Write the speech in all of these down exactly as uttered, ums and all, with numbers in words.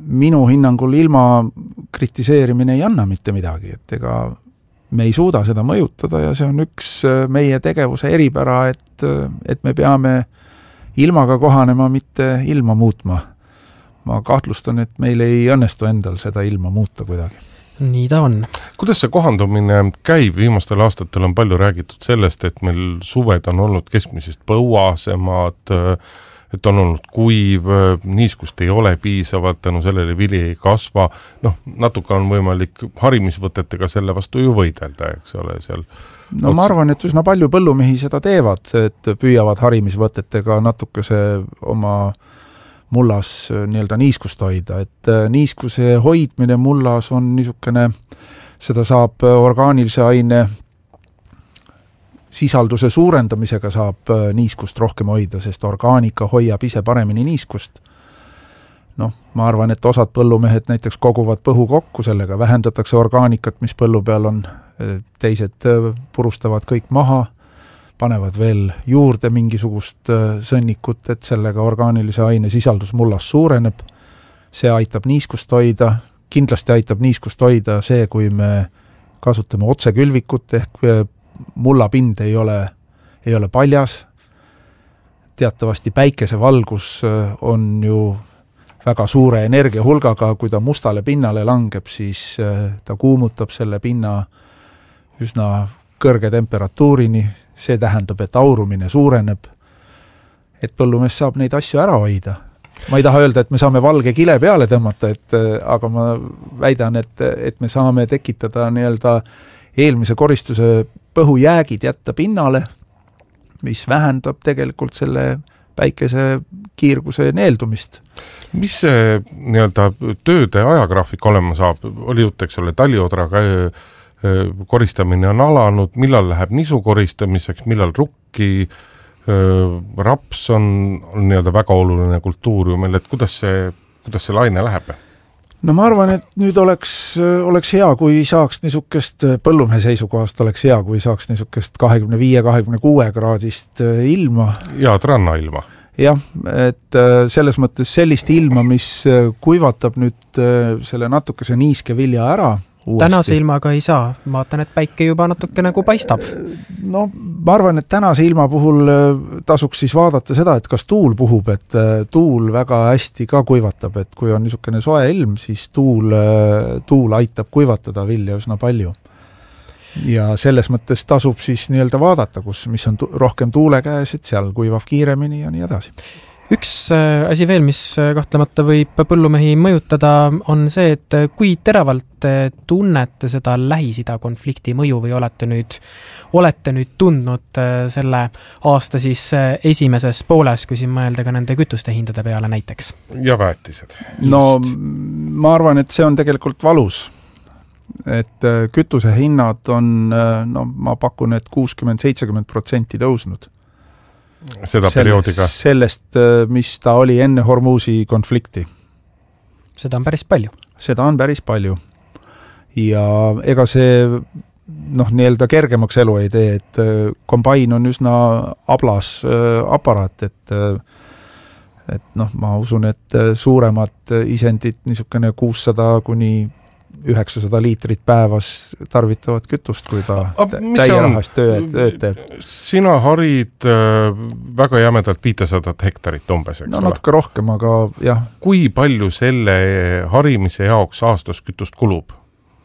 minu hinnangul ilma kritiseerimine ei anna mitte midagi, et ega me ei suuda seda mõjutada ja see on üks meie tegevuse eripära, et, et me peame ilmaga kohanema, mitte ilma muutma. Ma kahtlustan, et meil ei õnnestu endal seda ilma muuta kuidagi. Nii ta on. Kuidas see kohandumine käib? Viimastel aastatel on palju räägitud sellest, et meil suved on olnud keskmisest põuasemad, et on olnud kuiv, niiskust ei ole piisavalt, tänu sellele vili ei kasva. Noh, natuke on võimalik harimisvõtetega selle vastu ju võidelda, eks ole, seal. No ma arvan, et üsna palju põllumehi seda teevad, et püüavad harimisvõtetega natuke see oma mullas nii-öelda niiskust hoida, et niiskuse hoidmine mullas on niisugune, seda saab orgaanilise aine sisalduse suurendamisega saab niiskust rohkem hoida, sest orgaanika hoiab ise paremini niiskust. Noh, ma arvan, et osad põllumehed näiteks koguvad põhu kokku, sellega vähendatakse orgaanikat, mis põllu peal on, teised purustavad kõik maha, panevad veel juurde mingisugust sõnnikut, et sellega orgaanilise aine sisaldus mullas suureneb. See aitab niiskust hoida, kindlasti aitab niiskust hoida see, kui me kasutame otsekülvikut, ehk mullapind ei ole, ei ole paljas. Teatavasti päikesevalgus on ju väga suure energiahulgaga, kui ta mustale pinnale langeb, siis ta kuumutab selle pinna üsna kõrge temperatuurini, see tähendab, et aurumine suureneb, et põllumees saab neid asju ära hoida. Ma ei taha öelda, et me saame valge kile peale tõmmata, et, aga ma väidan, et, et me saame tekitada nii-öelda eelmise koristuse põhujäägid jätta pinnale, mis vähendab tegelikult selle päikese kiirguse neeldumist. Mis see nii-öelda tööde ajagraafik olema saab? Oli jutt, eks ole, taliodraga koristamine on alanud, millal läheb nisu koristamiseks, millal rukki, raps on, on nii-öelda väga oluline kultuur ju meil, et kuidas see, kuidas see laine läheb? No ma arvan, et nüüd oleks, oleks hea, kui saaks niisugust põllumehe seisukohast oleks hea, kui saaks niisugust kahekümne viie kahekümne kuue kraadist ilma. Ja rannailma. Jah, et selles mõttes sellist ilma, mis kuivatab nüüd selle natukese niiske vilja ära. Uuesti. Tänase ilmaga ei saa. Ma vaatan, et päike juba natuke nagu paistab. No ma arvan, et tänase ilma puhul tasuks siis vaadata seda, et kas tuul puhub, et tuul väga hästi ka kuivatab, et kui on niisugune soe ilm, siis tuul, tuul aitab kuivatada vilja üsna palju. Ja selles mõttes tasub siis nii-öelda vaadata, kus, mis on tu- rohkem tuule käes, et seal kuivav kiiremini ja nii edasi. Üks asi veel, mis kahtlemata võib põllumehi mõjutada, on see, et kui teravalt tunnete seda Lähis-Ida konflikti mõju või olete nüüd, olete nüüd tundnud selle aasta siis esimeses pooles, kui siin mõelda ka nende kütuste hindade peale näiteks? Ja väetised. No ma arvan, et see on tegelikult valus. Et kütuse hinnad on, no ma pakun, et kuuskümmend seitsekümmend protsenti tõusnud. Seda perioodiga? Sellest, mis ta oli enne Hormuzi konflikti. Seda on päris palju. Seda on päris palju. Ja ega see noh, nii-öelda kergemaks elu ei tee, et kombain on üsna ablas aparaat, et, et noh, ma usun, et suuremad isendid niisugune kuussada kuni üheksasada liitrit päevas tarvitavad kütust, kui ta täierahast tööd teeb. Sina harid äh, väga jämedalt viitesadat hektarit umbes, eks no, ole? Natuke rohkem, aga jah. Kui palju selle harimise jaoks aastas kütust kulub?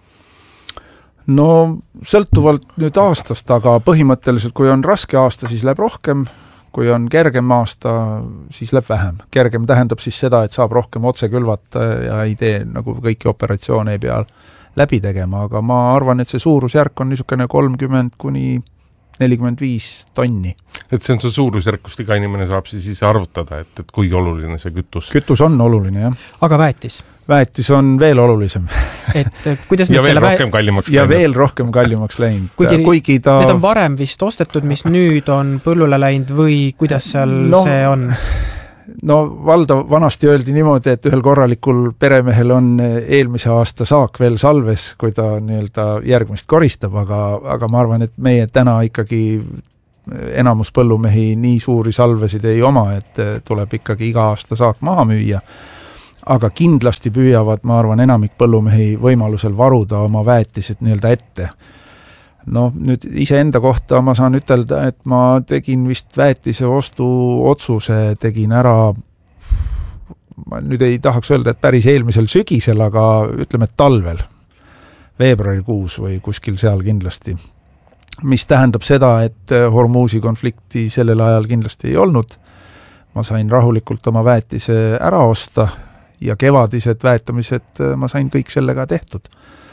No sõltuvalt nüüd aastast, aga põhimõtteliselt, kui on raske aasta, siis läheb rohkem. Kui on kergem aasta, siis läheb vähem. Kergem tähendab siis seda, et saab rohkem otse külvata ja ei tee nagu kõiki operatsioone ei pea läbi tegema, aga ma arvan, et see suurusjärk on niisugune kolmkümmend kuni nelikümmend viis tonni. Et see on see suurusjärk, kust iga inimene saab siis ise arvutada, et, et kui oluline see kütus? Kütus on oluline, jah. Aga väetis? Väetis on veel olulisem. Et kuidas ja veel rohkem kallimaks ja läinud. veel rohkem kallimaks läinud. Kuigi, Kuigi ta... Need on varem vist ostetud, mis nüüd on põllule läinud või kuidas seal no, see on? No valda vanasti öeldi niimoodi, et ühel korralikul peremehel on eelmise aasta saak veel salves, kui ta nii-öelda järgmist koristab, aga, aga ma arvan, et meie täna ikkagi enamus põllumehi nii suuri salvesid ei oma, et tuleb ikkagi iga aasta saak maha müüa. aga kindlasti püüavad, ma arvan, enamik põllumehi võimalusel varuda oma väetised nii-öelda ette. No nüüd iseenda kohta ma saan ütelda, et ma tegin vist väetise ostu otsuse, tegin ära, ma nüüd ei tahaks öelda, et päris eelmisel sügisel, aga ütleme, et talvel, veebruarikuus või kuskil seal kindlasti. Mis tähendab seda, et Hormuzi konflikti sellel ajal kindlasti ei olnud. Ma sain rahulikult oma väetise ära osta ja kevadised väetamised ma sain kõik sellega tehtud.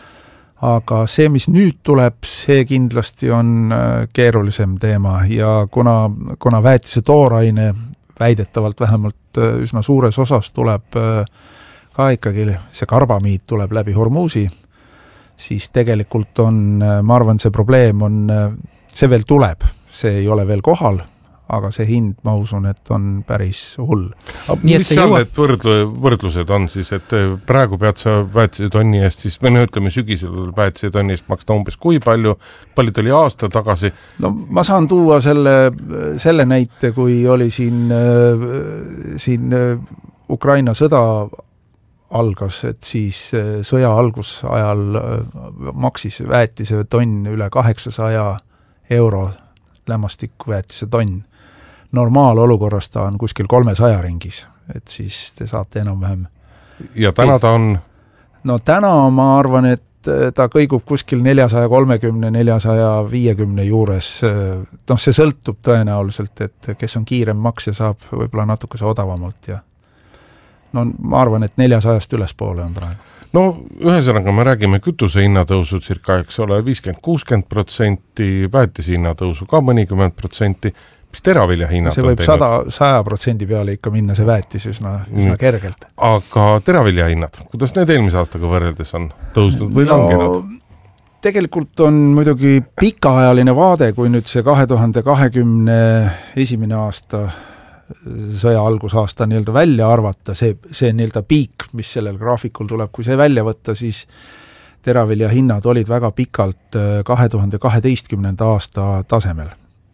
Aga see, mis nüüd tuleb, see kindlasti on keerulisem teema ja kuna, kuna väetise tooraine väidetavalt vähemalt üsna suures osas tuleb ka ikkagi, see karbamiid tuleb läbi Hormuzi, siis tegelikult on, ma arvan, see probleem on, see veel tuleb, see ei ole veel kohal, aga see hind, ma usun, et on päris hull. Mis seal need võrdlu, võrdlused on siis, et praegu pead sa väetise tonni eest, siis me ütleme sügisel väetise tonni eest maksta umbes kui palju, palju oli aasta tagasi? No ma saan tuua selle, selle näite, kui oli siin, siin Ukraina sõda algas, et siis sõja algusajal maksis väetise tonn üle kaheksasaja euro lämmastikku väetise tonn. Normaalolukorras ta on kuskil kolmesaja ringis, et siis te saate enam-vähem. Ja täna ta on? No täna ma arvan, et ta kõigub kuskil neljasaja kolmekümne – neljasaja viiekümne juures. No see sõltub tõenäoliselt, et kes on kiirem maksja, saab võib-olla natukese odavamalt ja no ma arvan, et neljasajast ülespoole on praegu. No ühesõnaga me räägime kütuse hinnatõusu cirka, eks ole, viiskümmend kuuskümmend protsenti, väetise hinnatõusu ka mõnikümmend protsenti, mis teravilja hinnad see võib sada, saja protsendi peale ikka minna see väetis üsna, üsna kergelt. Aga teravilja hinnad, kuidas need eelmise aastaga võrreldes on tõusnud või no, langenud? Tegelikult on muidugi pikaajaline vaade, kui nüüd see kahe tuhande kahekümne esimene aasta sõja algusaasta nii-öelda välja arvata, see, see nii-öelda piik, mis sellel graafikul tuleb, kui see välja võtta, siis teravilja hinnad olid väga pikalt kahe tuhande kaheteistkümnenda aasta tasemel.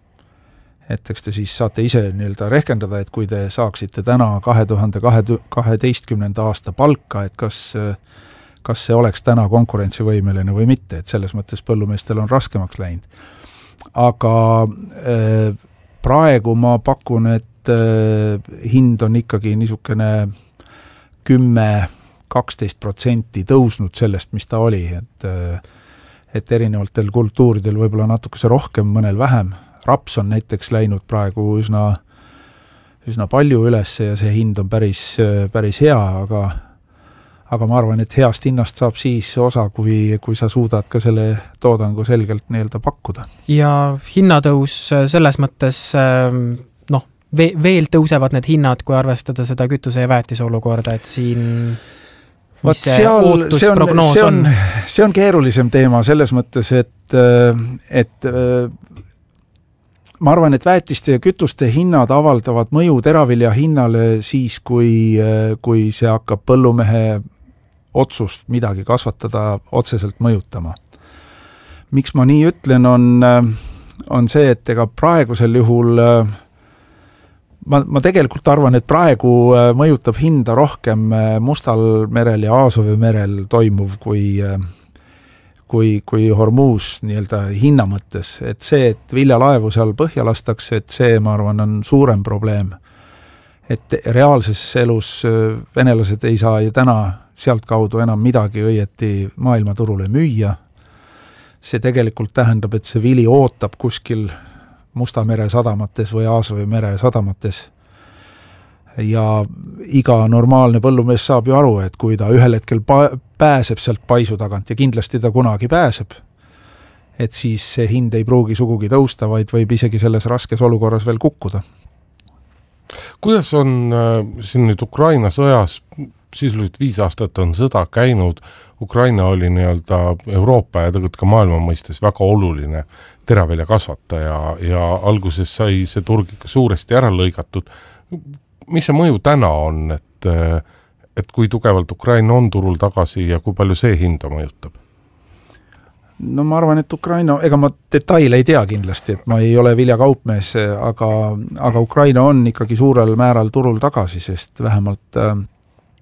Et eks te siis saate ise nii-öelda rehkendada, et kui te saaksite täna kahe tuhande kaheteistkümnenda aasta palka, et kas, kas see oleks täna konkurentsivõimeline või mitte, et selles mõttes põllumeestel on raskemaks läinud. Aga äh, praegu ma pakun, et hind on ikkagi niisugune kümme kaksteist protsenti tõusnud sellest, mis ta oli, et, et erinevatel kultuuridel võib-olla natukese rohkem, mõnel vähem. Raps on näiteks läinud praegu üsna, üsna palju üles ja see hind on päris, päris hea, aga, aga ma arvan, et heast hinnast saab siis osa, kui, kui sa suudad ka selle toodangu selgelt nii-öelda pakkuda. Ja hinnatõus selles mõttes noh, veel tõusevad need hinnad, kui arvestada seda kütuse ja väetise olukorda, et siin Vaat see seal, see, on, see, on, see on keerulisem teema selles mõttes, et, et ma arvan, et väetiste ja kütuste hinnad avaldavad mõju teravilja hinnale siis, kui, kui see hakkab põllumehe otsust midagi kasvatada otseselt mõjutama. Miks ma nii ütlen, on, on see, et ega praegusel juhul Ma, ma tegelikult arvan, et praegu mõjutab hinda rohkem Mustal merel ja Aasovi merel toimuv kui, kui, kui Hormuz nii-öelda hinna mõttes. Et see, et viljalaevu seal põhja lastakse, et see, ma arvan, on suurem probleem. Et reaalses elus venelased ei saa ju täna sealt kaudu enam midagi õieti maailmaturule müüa. See tegelikult tähendab, et see vili ootab kuskil Musta mere sadamates või Aasovi mere sadamates. Ja iga normaalne põllumees saab ju aru, et kui ta ühel hetkel pa- pääseb sealt paisu tagant ja kindlasti ta kunagi pääseb, et siis see hind ei pruugi sugugi tõusta, vaid võib isegi selles raskes olukorras veel kukkuda. Kuidas on äh, siin nüüd Ukraina sõjas, sisuliselt viis aastat on sõda käinud, Ukraina oli nii-öelda Euroopa ja tegelikult ka maailma mõistes väga oluline teravilja kasvataja ja alguses sai see turg ikka suuresti ära lõigatud. Mis see mõju täna on, et, et kui tugevalt Ukraina on turul tagasi ja kui palju see hinda mõjutab? No ma arvan, et Ukraina, ega ma detaile ei tea kindlasti, et ma ei ole viljakaupmees, aga, aga Ukraina on ikkagi suurel määral turul tagasi, sest vähemalt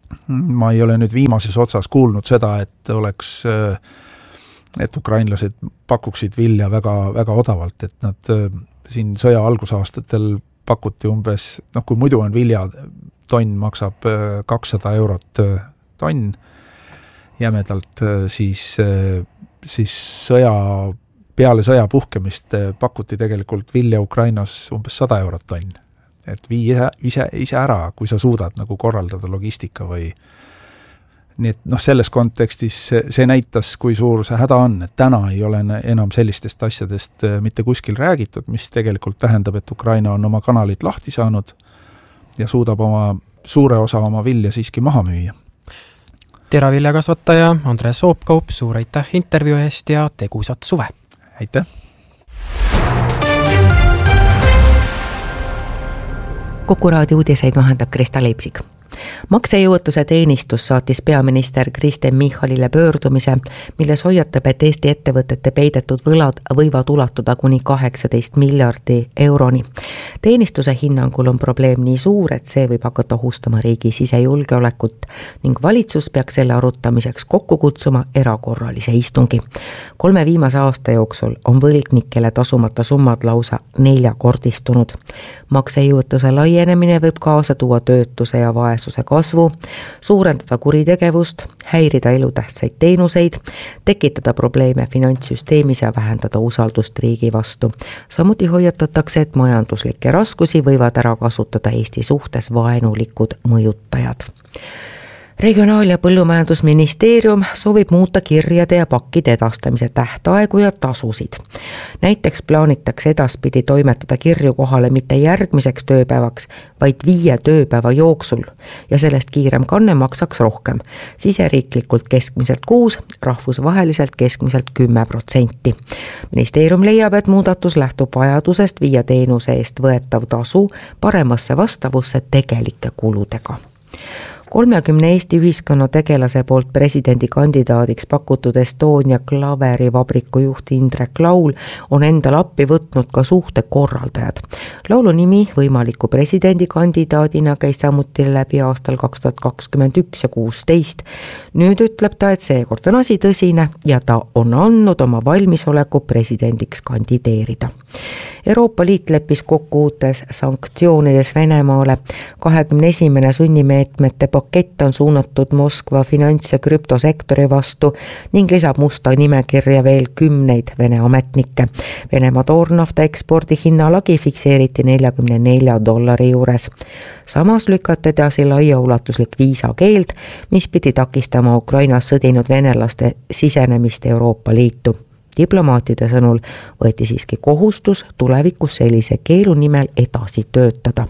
ma ei ole nüüd viimases otsas kuulnud seda, et oleks, et ukrainlased pakuksid vilja väga, väga odavalt, et nad siin sõja algusaastatel pakuti umbes, noh kui muidu on vilja, tonn maksab kakssada eurot tonn jämedalt, siis, siis sõja, peale sõja puhkemist pakuti tegelikult vilja Ukrainas umbes sada eurot tonn. Et vii ise, ise, ise ära, kui sa suudad nagu korraldada logistika või nii et noh, selles kontekstis see, see näitas, kui suur see häda on, et täna ei ole enam sellistest asjadest mitte kuskil räägitud, mis tegelikult tähendab, et Ukraina on oma kanalid lahti saanud ja suudab oma suure osa oma vilja siiski maha müüa. Teraviljakasvataja Andres Soopkaup, suur aitäh intervjuu eest ja tegusat suve! Aitäh! Kuku raadio uudiseid vahendab Krista Leipsik. Maksejõuetuse teenistus saatis peaminister Kristen Michalile pöördumise, milles hoiatab, et Eesti ettevõtete peidetud võlad võivad ulatuda kuni kaheksateist miljardi euroni. Teenistuse hinnangul on probleem nii suur, et see võib hakata ohustama riigi sisejulgeolekut ning valitsus peaks selle arutamiseks kokku kutsuma erakorralise istungi. Kolme viimase aasta jooksul on võlgnikele tasumata summad lausa neljakordistunud. Maksejõuetuse laienemine võib kaasa tuua töötuse ja vaesuse kasvu, suurendada kuritegevust, häirida elutähtsaid teenuseid, tekitada probleeme finantssüsteemis ja vähendada usaldust riigi vastu. Samuti hoiatatakse, et majanduslikke raskusi võivad ära kasutada Eesti suhtes vaenulikud mõjutajad. Regionaal- ja Põllumajandusministeerium soovib muuta kirjade ja pakkide edastamise tähtaegu ja tasusid. Näiteks plaanitakse edaspidi toimetada kirju kohale mitte järgmiseks tööpäevaks, vaid viie tööpäeva jooksul ja sellest kiirem kanne maksaks rohkem. Siseriiklikult keskmiselt kuus, rahvusvaheliselt keskmiselt kümme protsenti. Ministeerium leiab, et muudatus lähtub vajadusest viia teenuse eest võetav tasu paremasse vastavusse tegelike kuludega. kolmekümne Eesti ühiskonna tegelase poolt presidendi kandidaadiks pakutud Estonia Klaveri vabriku juht Indrek Laul on endal appi võtnud ka suhtekorraldajad. Laulu nimi võimaliku presidendi kandidaadina käis samuti läbi aastal kaks tuhat kakskümmend üks ja kuusteist. Nüüd ütleb ta, et seekord on asi tõsine ja ta on andnud oma valmisoleku presidendiks kandideerida. Euroopa Liit leppis kokku uutes sanktsioonides Venemaale. kahekümne esimene sunnimeetmete pakett on suunatud Moskva finants- ja krüptosektori vastu ning lisab musta nimekirja veel kümneid Vene ametnikke. Venemaa toornafta ekspordi hinnalagi fikseeriti neljakümne nelja dollari juures. Samas lükati edasi laiaulatuslik viisakeeld, mis pidi takistama Ukrainas sõdinud venelaste sisenemist Euroopa Liitu. Diplomaatide sõnul võeti siiski kohustus tulevikus sellise keelu nimel edasi töötada.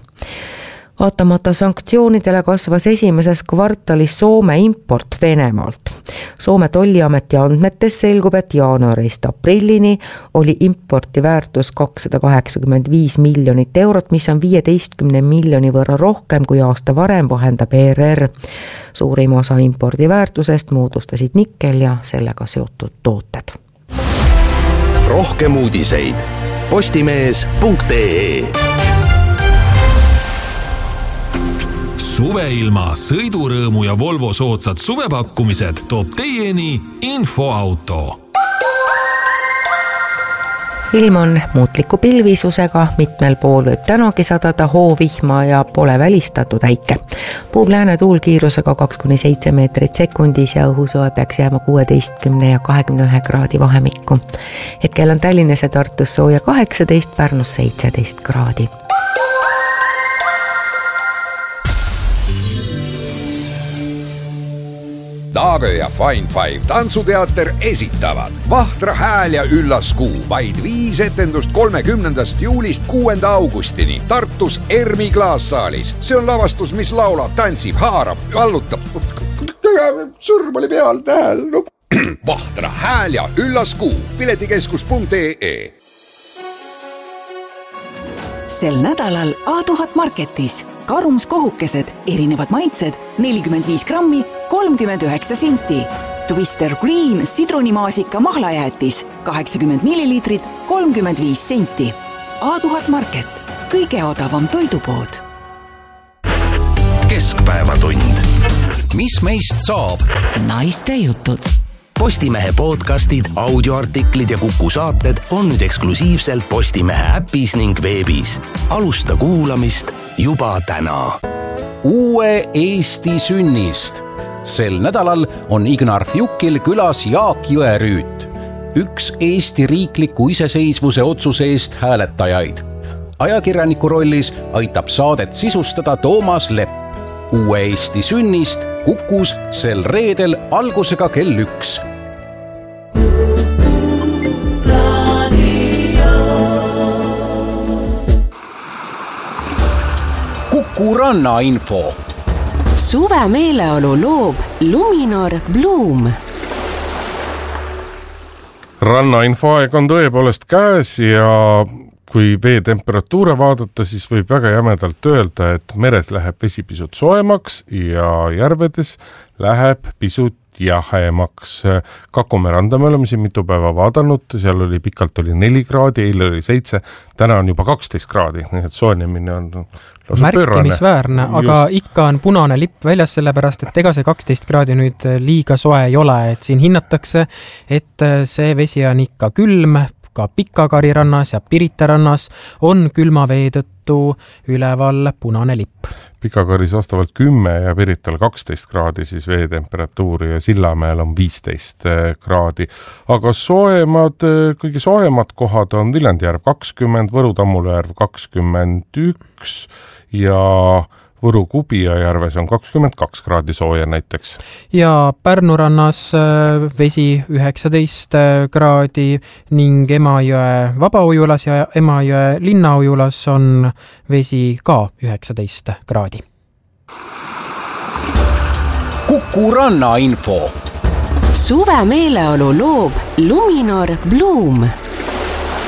Vaatamata sanktsioonidele kasvas esimeses kvartalis Soome import Venemaalt. Soome tolliameti andmetes selgub, et jaanuarist aprillini oli importi väärtus kakssada kaheksakümmend viis miljonit eurot, mis on viieteistkümne miljoni võrra rohkem kui aasta varem, vahendab E R R. Suurim osa impordi väärtusest moodustasid nikkel ja sellega seotud tooted. Rohkem uudiseid postimees punkt ee. Suveilma, sõidurõõmu ja Volvo soodsad suvepakkumised toob teieni Infoauto. Ilm on muutliku pilvisusega, mitmel pool võib tänagi sadada hoovihma ja pole välistatud äike. Puub lääne tuul kiirusega kaks kuni seitse meetrit sekundis ja õhusoe peaks jääma kuueteistkümne ja kahekümne ühe kraadi vahemikku. Hetkel on Tallinnas ja Tartus sooja kaheksateist, Pärnus seitseteist kraadi. Daagö ja Fine Five tantsuteater esitavad Vahtra hääl ja üllas kuu. Vaid viis etendust kolmekümnendast juulist kuuenda augustini Tartus Ermi klaassaalis. See on lavastus, mis laulab, tantsib, haarab, vallutab. Sõrm oli peal tähel. No. Vahtra hääl ja üllas kuu. piletikeskus punkt ee. Sel nädalal A tuhat Marketis karumskohukesed, erinevad maitsed, nelikümmend viis grammi, kolmkümmend üheksa senti. Twister Green sidrunimaasika mahlajäätis, kaheksakümmend milliliitrit, kolmkümmend viis senti. A tuhat Market, kõige odavam toidupood. Keskpäevatund. mis meist saab? Naiste jutud. Postimehe podcastid, audioartiklid ja Kuku saated on nüüd eksklusiivselt Postimehe äpis ning veebis. Alusta kuulamist juba täna. Uue Eesti sünnist. Sel nädalal on Ignar Fjukil külas Jaak Jõerüüt, üks Eesti riikliku iseseisvuse otsuse eest hääletajaid. Ajakirjaniku rollis aitab saadet sisustada Toomas Lepp. Uue Eesti sünnist Kukus sel reedel algusega kell üks. Kuku rannainfo. Suve meeleolu loob Luminor Bloom. Rannainfoaeg on tõepoolest käes ja kui vee temperatuure vaadata, siis võib väga jämedalt öelda, et meres läheb vesi pisut soemaks ja järvedes läheb pisut jahemaks. Kakumäe randa me oleme siin mitu päeva vaadanud, seal oli pikalt oli neli kraadi, eile oli seitse, täna on juba kaksteist kraadi, nii et soojenemine on märkimisväärne, aga Just. ikka on punane lipp väljas, sellepärast et ega see kaksteist kraadi nüüd liiga soe ei ole, et siin hinnatakse, et see vesi on ikka külm, ka Pikakari rannas ja Pirita rannas on külma vee tõttu üleval punane lipp. Pikakaris vastavalt kümme ja Pirital kaksteist kraadi siis veetemperatuuri ja Sillamäel on viisteist kraadi. Aga soemad, kõige soemad kohad on Viljandijärv kakskümmend, Võru-Tammulujärv kakskümmend üks ja Võru-Kubia järves on kakskümmend kaks kraadi sooja näiteks. Ja Pärnu rannas vesi üheksateist kraadi ning Emajõe vabaujulas ja Emajõe linnaujulas on vesi ka üheksateist kraadi. Kuku rannainfo. Suve meeleolu loob Luminor Bloom.